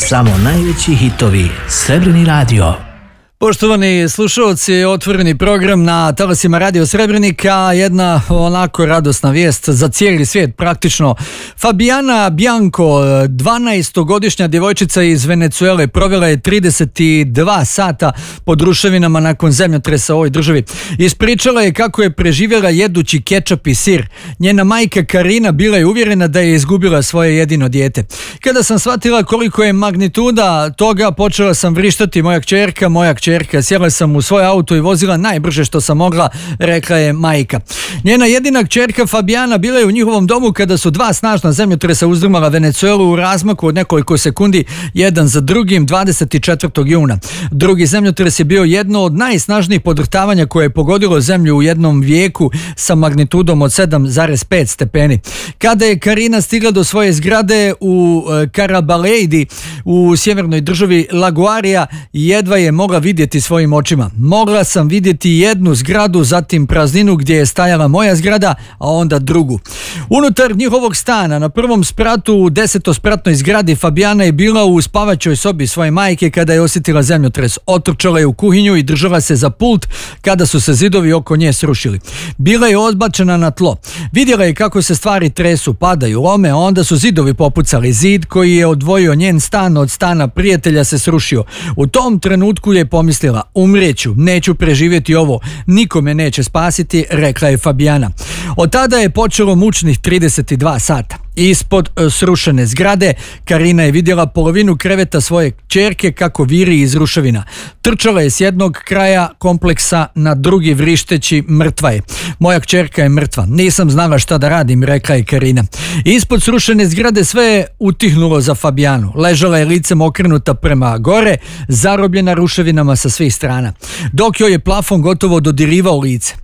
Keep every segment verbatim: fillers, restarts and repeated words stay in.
Samo najveći hitovi. Srebrni radio. Poštovani slušalci, otvoreni program na talasima Radio Srebrenika, jedna onako radosna vijest za cijeli svijet praktično. Fabiana Bianco, dvanaestogodišnja djevojčica iz Venezuele, provela je trideset dva sata pod ruševinama nakon zemljotresa u ovoj državi. Ispričala je kako je preživjela jedući kečap i sir. Njena majka Karina bila je uvjerena da je izgubila svoje jedino dijete. Kada sam shvatila koliko je magnituda toga, počela sam vrištati, moja kćerka, moja kćerka. Sjela sam u svoj auto i vozila najbrže što sam mogla, rekla je majka. Njena jedina kćerka Fabiana bila je u njihovom domu kada su dva snažna zemljotresa uzdrmala Venezuelu u razmaku od nekoliko sekundi, jedan za drugim, dvadeset četvrtog juna. Drugi zemljotres je bio jedno od najsnažnijih podrhtavanja koje je pogodilo zemlju u jednom vijeku sa magnitudom od sedam zarez pet stepeni. Kada je Karina stigla do svoje zgrade u Carabalejdi u sjevernoj državi Laguardia, jedva je mogla vidjeti svojim očima. Mogla sam vidjeti jednu zgradu, zatim prazninu gdje je stajala moja zgrada, a onda drugu. Unutar njihovog stana, na prvom spratu u desetospratnoj zgradi, Fabiana je bila u spavaćoj sobi svoje majke kada je osjetila zemljotres. Otrčala je u kuhinju i držala se za pult kada su se zidovi oko nje srušili. Bila je odbačena na tlo. Vidjela je kako se stvari tresu, padaju, lome, a onda su zidovi popucali. Zid koji je odvojio njen stan od stana prijatelja se srušio. U tom trenutku je pomislila: umrijeću, neću preživjeti ovo, niko me neće spasiti, rekla je Fabiana. Od tada je počelo mučnih trideset dva sata. Ispod srušene zgrade Karina je vidjela polovinu kreveta svoje kćerke kako viri iz ruševina. Trčala je s jednog kraja kompleksa na drugi vrišteći: mrtva je. Moja kćerka je mrtva. Nisam znala šta da radim, rekla je Karina. Ispod srušene zgrade sve je utihnulo za Fabianu. Ležala je licem okrenuta prema gore, zarobljena ruševinama sa svih strana, dok joj je plafon gotovo dodirivao lice.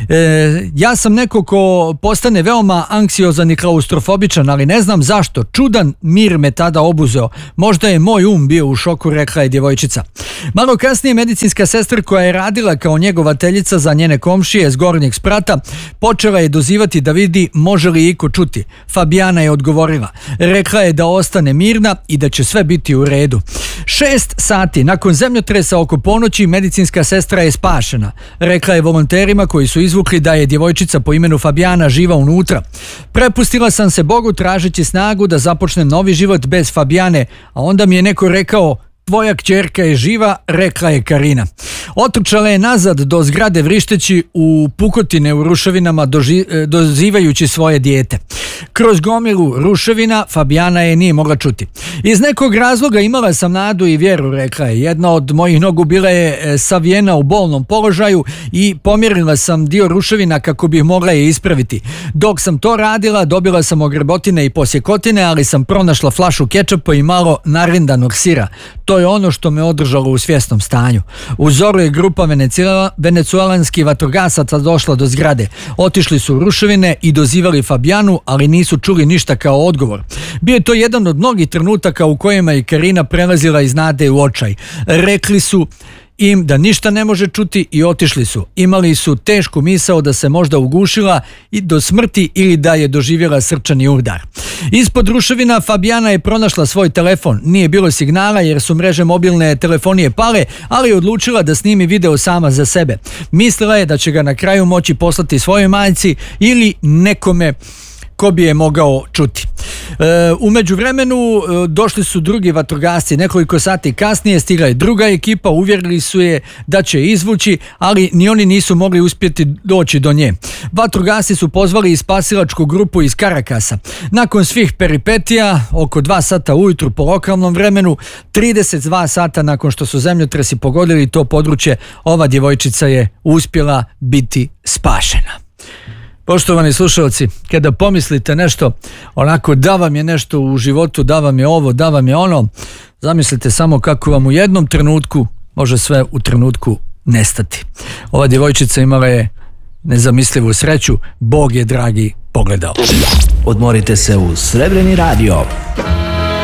E, ja sam neko ko postane veoma anksiozan i klaustrofobičan, ali ne znam zašto. Čudan mir me tada obuzeo. Možda je moj um bio u šoku, rekla je djevojčica. Malo kasnije medicinska sestra koja je radila kao njegovateljica za njene komšije s gornjeg sprata počela je dozivati da vidi može li iko čuti. Fabiana je odgovorila. Rekla je da ostane mirna i da će sve biti u redu. Šest sati nakon zemljotresa oko ponoći medicinska sestra je spašena. Rekla je volonterima koji su izvukli da je djevojčica po imenu Fabiana živa unutra. Prepustila sam se Bogu tražeći snagu da započnem novi život bez Fabiane, a onda mi je neko rekao: tvoja kćerka je živa, rekla je Karina. Otrčala je nazad do zgrade vrišteći u pukotine u ruševinama doži, dozivajući svoje dijete. Kroz gomilu ruševina Fabiana je nije mogla čuti. Iz nekog razloga imala sam nadu i vjeru, rekla je. Jedna od mojih nogu bila je savijena u bolnom položaju i pomjerila sam dio ruševina kako bih mogla je ispraviti. Dok sam to radila, dobila sam ogrebotine i posjekotine, ali sam pronašla flašu kečapa i malo narindanog sira. To je ono što me održalo u svjesnom stanju. U zoru je grupa venecuelanskih vatrogasaca došla do zgrade. Otišli su u ruševine i dozivali Fabianu, ali nisu čuli ništa kao odgovor. Bio je to jedan od mnogih trenutaka u kojima je Karina prelazila iz nade u očaj. Rekli su im da ništa ne može čuti i otišli su. Imali su tešku misao da se možda ugušila i do smrti ili da je doživjela srčani udar. Ispod ruševina Fabiana je pronašla svoj telefon. Nije bilo signala jer su mreže mobilne telefonije pale, ali je odlučila da snimi video sama za sebe. Mislila je da će ga na kraju moći poslati svojoj majci ili nekome ko bi je mogao čuti. E, u međuvremenu e, došli su drugi vatrogasci. Nekoliko sati kasnije stigla je druga ekipa, uvjerili su je da će izvući, ali ni oni nisu mogli uspjeti doći do nje. Vatrogasci su pozvali i spasilačku grupu iz Karakasa. Nakon svih peripetija, oko dva sata ujutru po lokalnom vremenu, trideset dva sata nakon što su zemljotresi pogodili to područje, ova djevojčica je uspjela biti spašena. Poštovani slušalci, kada pomislite nešto onako da vam je nešto u životu, da vam je ovo, da vam je ono, zamislite samo kako vam u jednom trenutku može sve u trenutku nestati. Ova djevojčica imala je nezamislivu sreću, Bog je dragi pogledao. Odmorite se u Srebrni radio.